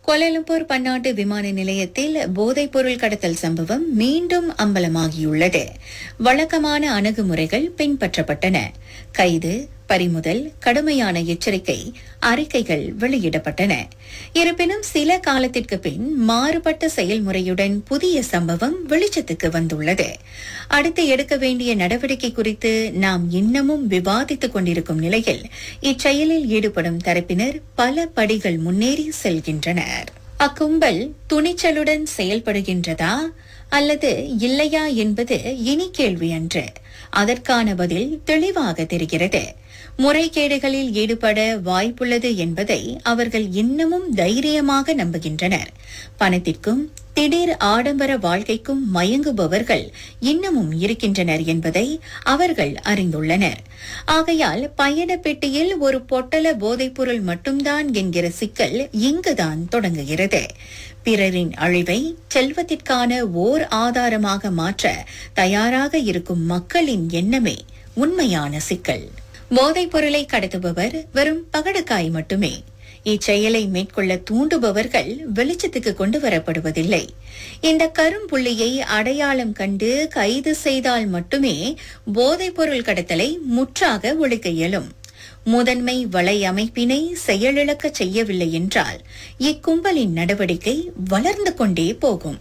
Kuala Lumpur பன்னாட்டு விமான நிலையத்தில் போதைப்பொருள் கடத்தல் சம்பவம் மீண்டும் அம்பலமாகியுள்ளது. வழக்கமான அணுகுமுறைகள் பின்பற்றப்பட்டன. கைது, பறிமுதல், கடுமையான எச்சரிக்கை அறிக்கைகள் வெளியிடப்பட்டன. இருப்பினும் சில காலத்திற்கு பின் மாறுபட்ட செயல்முறையுடன் புதிய சம்பவம் வெளிச்சத்துக்கு வந்துள்ளது. அடுத்து எடுக்க வேண்டிய நடவடிக்கை குறித்து நாம் இன்னமும் விவாதித்துக் கொண்டிருக்கும் நிலையில் இச்செயலில் ஈடுபடும் தரப்பினர் பல படிகள் முன்னேறி செல்கின்றனர். அக்கும்பல் துணிச்சலுடன் செயல்படுகின்றதா அல்லது இல்லையா என்பது இனி கேள்வி அன்று. அதற்கான பதில் தெளிவாக தெரிகிறது. முறைகேடுகளில் ஈடுபட வாய்ப்புள்ளது என்பதை அவர்கள் இன்னமும் தைரியமாக நம்புகின்றனர். பணத்திற்கும் திடீர் ஆடம்பர வாழ்க்கைக்கும் மயங்குபவர்கள் இன்னமும் இருக்கின்றனர் என்பதை அவர்கள் அறிந்துள்ளனர். ஆகையால் பயண பெட்டியில் ஒரு பொட்டல போதைப்பொருள் மட்டும்தான் என்கிற சிக்கல் இங்குதான் தொடங்குகிறது. பிறரின் அழிவை செல்வத்திற்கான ஓர் ஆதாரமாக மாற்ற தயாராக இருக்கும் மக்களின் எண்ணமே உண்மையான சிக்கல். போதைப் பொருளை கடத்துபவர் வெறும் பகடுக்காய் மட்டுமே. இச்செயலை மேற்கொள்ள தூண்டுபவர்கள் வெளிச்சத்துக்கு கொண்டு வரப்படுவதில்லை. இந்த கரும்புள்ளியை அடையாளம் கண்டு கைது செய்தால் மட்டுமே போதைப்பொருள் கடத்தலை முற்றாக ஒழிக்க இயலும். முதன்மை வலை அமைப்பினை செயலிழக்க செய்யவில்லை என்றால் இக்கும்பலின் நடவடிக்கை வளர்ந்து கொண்டே போகும்.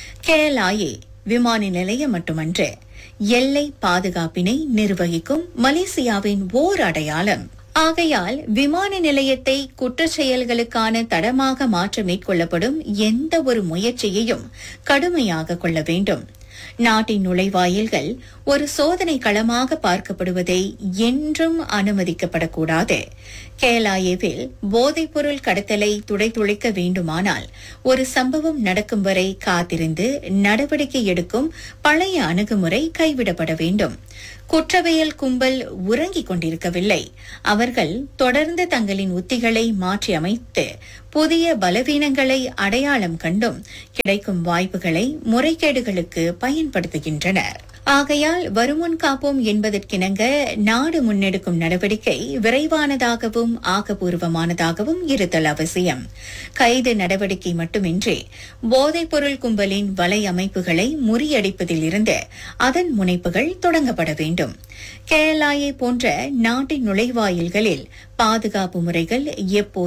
கேலாயே விமான நிலையம் மட்டுமன்று, எல்லை பாதுகாப்பினை நிர்வகிக்கும் மலேசியாவின் ஓர் அடையாளம். ஆகையால் விமான நிலையத்தை குற்றச் செயல்களுக்கான தடமாக மாற்ற மேற்கொள்ளப்படும் எந்த ஒரு முயற்சியையும் கடுமையாக கொள்ள வேண்டும். நாட்டின் நுழைவாயில்கள் ஒரு சோதனை களமாக பார்க்கப்படுவதை என்றும் அனுமதிக்கப்படக்கூடாது. கேலாயேவில் போதைப்பொருள் கடத்தலை துடைத்துழைக்க வேண்டுமானால் ஒரு சம்பவம் நடக்கும் வரை காத்திருந்து நடவடிக்கை எடுக்கும் பழைய அணுகுமுறை கைவிடப்பட வேண்டும். குற்றவியல் கும்பல் உறங்கிக் கொண்டிருக்கவில்லை. அவர்கள் தொடர்ந்து தங்களின் உத்திகளை மாற்றி அமைத்து புதிய பலவீனங்களை அடையாளம் கண்டும் கிடைக்கும் வாய்ப்புகளை முறைகேடுகளுக்கு பயன்படுத்துகின்றனர். ஆகையால் வருமுன் காப்போம் என்பதற்கிணங்க நாடு முன்னெடுக்கும் நடவடிக்கை விரைவானதாகவும் ஆக்கப்பூர்வமானதாகவும் இருத்தல் அவசியம். கைது நடவடிக்கை மட்டுமின்றி போதைப்பொருள் கும்பலின் வலை அமைப்புகளை முறியடிப்பதில் இருந்து அதன் முனைப்புகள் தொடங்கப்பட வேண்டும். கேலாயே போன்ற நாட்டின் நுழைவாயில்களில் பாதுகாப்பு முறைகள் எப்போது